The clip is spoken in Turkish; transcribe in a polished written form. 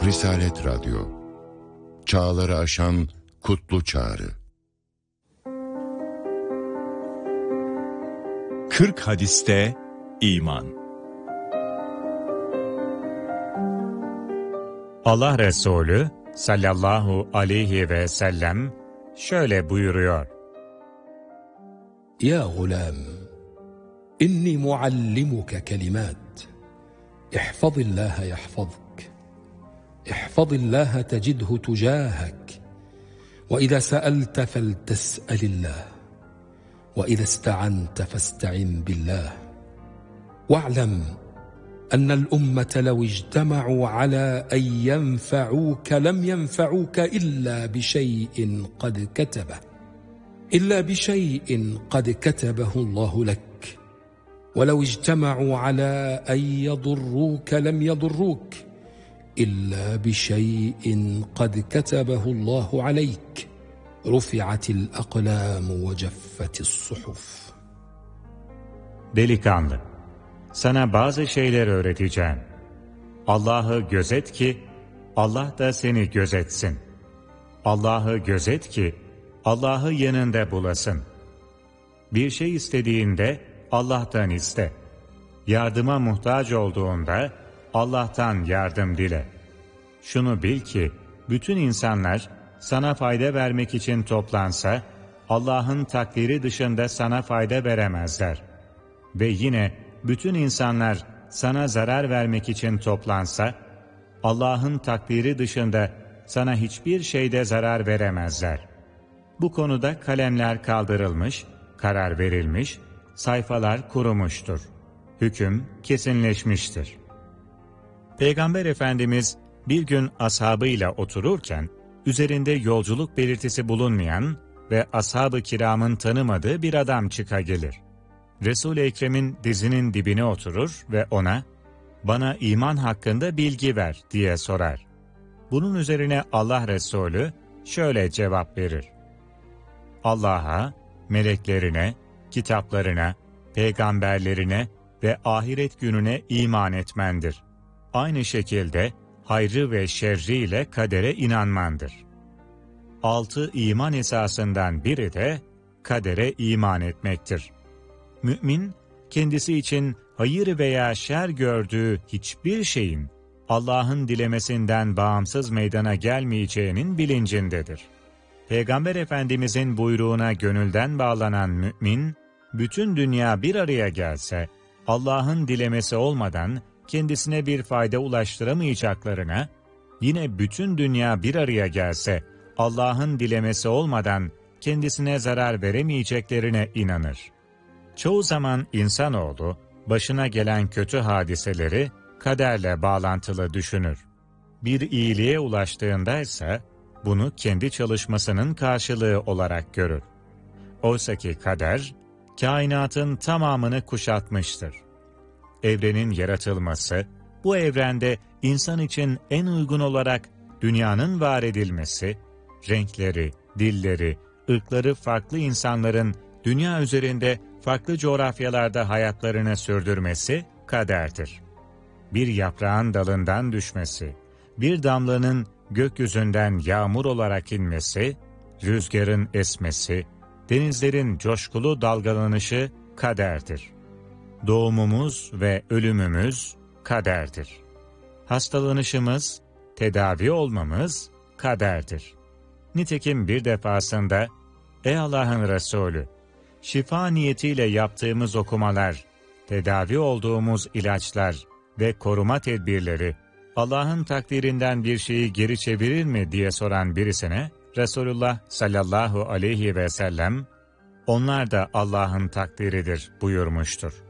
Risalet Radyo, çağları aşan kutlu çağrı. 40 hadiste iman. Allah Resulü sallallahu aleyhi ve sellem şöyle buyuruyor. Ya gulam, inni muallimuka kelimat. İhfazillaha yahfazuk. İhfazillaha tecidhu tujahak. Ve izâ se'elte feltes'elillah. Ve izâ ista'ante festa'in billah. Ve'lem أن الأمة لو اجتمعوا على أن ينفعوك لم ينفعوك إلا بشيء قد كتبه الله لك ولو اجتمعوا على أن يضروك لم يضروك إلا بشيء قد كتبه الله عليك رفعت الأقلام وجفت الصحف. Delikanlı, sana bazı şeyler öğreteceğim. Allah'ı gözet ki Allah da seni gözetsin. Allah'ı gözet ki Allah'ı yanında bulasın. Bir şey istediğinde Allah'tan iste. Yardıma muhtaç olduğunda Allah'tan yardım dile. Şunu bil ki bütün insanlar sana fayda vermek için toplansa Allah'ın takdiri dışında sana fayda veremezler. Ve yine bütün insanlar sana zarar vermek için toplansa, Allah'ın takdiri dışında sana hiçbir şeyde zarar veremezler. Bu konuda kalemler kaldırılmış, karar verilmiş, sayfalar kurumuştur. Hüküm kesinleşmiştir. Peygamber Efendimiz bir gün ashabıyla otururken, üzerinde yolculuk belirtisi bulunmayan ve ashab-ı kiramın tanımadığı bir adam çıka gelir. Resul-i Ekrem'in dizinin dibine oturur ve ona, "Bana iman hakkında bilgi ver." diye sorar. Bunun üzerine Allah Resulü şöyle cevap verir. Allah'a, meleklerine, kitaplarına, peygamberlerine ve ahiret gününe iman etmendir. Aynı şekilde hayrı ve şerriyle kadere inanmandır. 6 iman esasından biri de kadere iman etmektir. Mümin, kendisi için hayır veya şer gördüğü hiçbir şeyin Allah'ın dilemesinden bağımsız meydana gelmeyeceğinin bilincindedir. Peygamber Efendimizin buyruğuna gönülden bağlanan mümin, bütün dünya bir araya gelse, Allah'ın dilemesi olmadan kendisine bir fayda ulaştıramayacaklarına, yine bütün dünya bir araya gelse, Allah'ın dilemesi olmadan kendisine zarar veremeyeceklerine inanır. Çoğu zaman insanoğlu, başına gelen kötü hadiseleri kaderle bağlantılı düşünür. Bir iyiliğe ulaştığında ise bunu kendi çalışmasının karşılığı olarak görür. Oysaki kader, kainatın tamamını kuşatmıştır. Evrenin yaratılması, bu evrende insan için en uygun olarak dünyanın var edilmesi, renkleri, dilleri, ırkları farklı insanların dünya üzerinde farklı coğrafyalarda hayatlarını sürdürmesi kaderdir. Bir yaprağın dalından düşmesi, bir damlanın gökyüzünden yağmur olarak inmesi, rüzgarın esmesi, denizlerin coşkulu dalgalanışı kaderdir. Doğumumuz ve ölümümüz kaderdir. Hastalanışımız, tedavi olmamız kaderdir. Nitekim bir defasında, "Ey Allah'ın Resulü, şifa niyetiyle yaptığımız okumalar, tedavi olduğumuz ilaçlar ve koruma tedbirleri Allah'ın takdirinden bir şeyi geri çevirir mi?" diye soran birisine Resulullah sallallahu aleyhi ve sellem, "Onlar da Allah'ın takdiridir." buyurmuştur.